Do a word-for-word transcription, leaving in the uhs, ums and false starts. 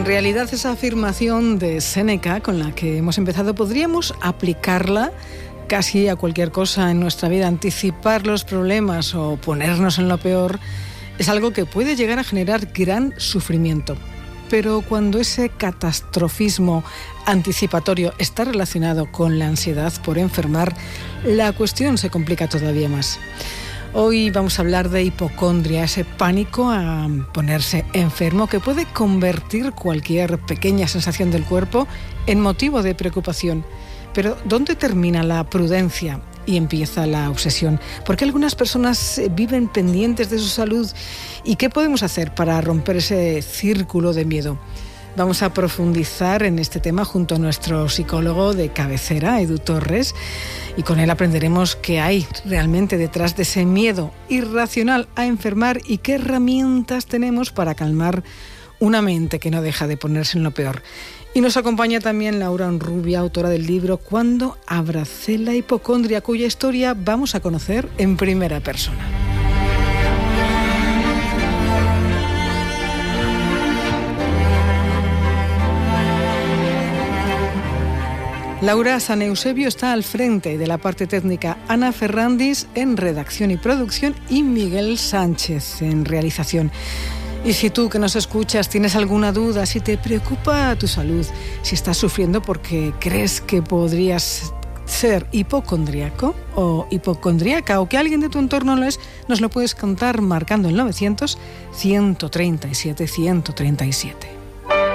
realidad esa afirmación de Séneca con la que hemos empezado podríamos aplicarla casi a cualquier cosa en nuestra vida. Anticipar los problemas o ponernos en lo peor es algo que puede llegar a generar gran sufrimiento. Pero cuando ese catastrofismo anticipatorio está relacionado con la ansiedad por enfermar, la cuestión se complica todavía más. Hoy vamos a hablar de hipocondria, ese pánico a ponerse enfermo que puede convertir cualquier pequeña sensación del cuerpo en motivo de preocupación. Pero ¿dónde termina la prudencia y empieza la obsesión? ¿Por qué algunas personas viven pendientes de su salud? ¿Y qué podemos hacer para romper ese círculo de miedo? Vamos a profundizar en este tema junto a nuestro psicólogo de cabecera, Edu Torres, y con él aprenderemos qué hay realmente detrás de ese miedo irracional a enfermar y qué herramientas tenemos para calmar una mente que no deja de ponerse en lo peor. Y nos acompaña también Laura Onrubia, autora del libro Cuando abracé la hipocondria, cuya historia vamos a conocer en primera persona. Laura San Eusebio está al frente de la parte técnica, Ana Ferrandis en redacción y producción y Miguel Sánchez en realización. Y si tú que nos escuchas tienes alguna duda, si te preocupa tu salud, si estás sufriendo porque crees que podrías ser hipocondríaco o hipocondríaca o que alguien de tu entorno lo es, nos lo puedes contar marcando el novecientos, ciento treinta y siete, ciento treinta y siete.